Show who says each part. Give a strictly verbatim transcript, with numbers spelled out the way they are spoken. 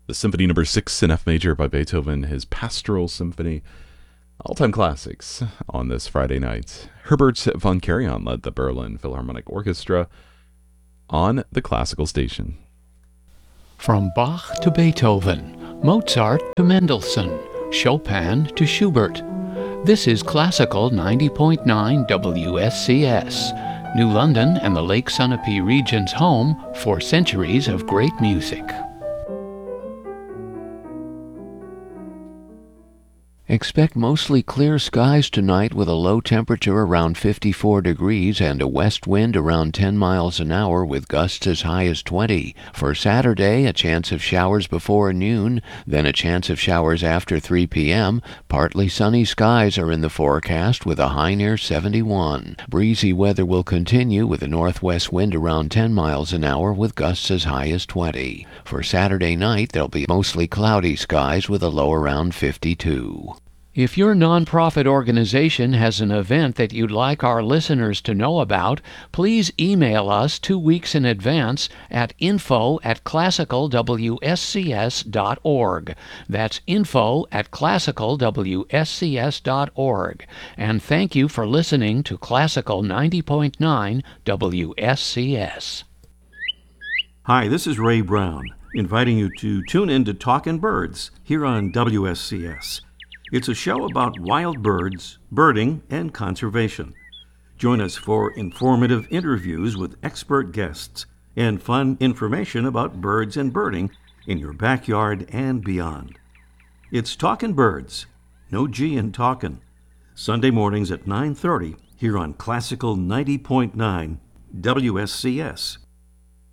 Speaker 1: The Symphony Number Six in F Major by Beethoven, his Pastoral Symphony. All-time classics on this Friday night. Herbert von Karajan led the Berlin Philharmonic Orchestra on the Classical Station.
Speaker 2: From Bach to Beethoven, Mozart to Mendelssohn, Chopin to Schubert. This is Classical ninety point nine W S C S, New London and the Lake Sunapee region's home for centuries of great music. Expect mostly clear skies tonight with a low temperature around fifty-four degrees and a west wind around ten miles an hour with gusts as high as twenty. For Saturday, a chance of showers before noon, then a chance of showers after three p.m. Partly sunny skies are in the forecast with a high near seventy-one. Breezy weather will continue with a northwest wind around ten miles an hour with gusts as high as twenty. For Saturday night, there'll be mostly cloudy skies with a low around fifty-two. If your nonprofit organization has an event that you'd like our listeners to know about, please email us two weeks in advance at info at classical w s c s dot org. That's info at classical w s c s dot org. And thank you for listening to Classical ninety point nine W S C S.
Speaker 3: Hi, this is Ray Brown, inviting you to tune in to Talkin' Birds here on W S C S. It's a show about wild birds, birding, and conservation. Join us for informative interviews with expert guests and fun information about birds and birding in your backyard and beyond. It's Talkin' Birds, no G in talkin', Sunday mornings at nine thirty here on Classical ninety point nine W S C S.